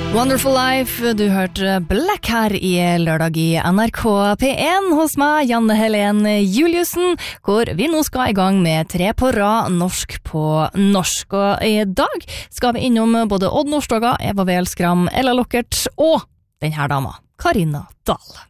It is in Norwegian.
Wonderful Life, du hørte Black her i lørdag i NRK P1 hos meg, Janne Helen Juliussen, hvor vi nå skal i gang med 3 på rad norsk på norsk. Og i dag skal vi innom både Odd Nordstoga, Eva Weel Skram, Ella Lockert og den her dama, Karina Dahl.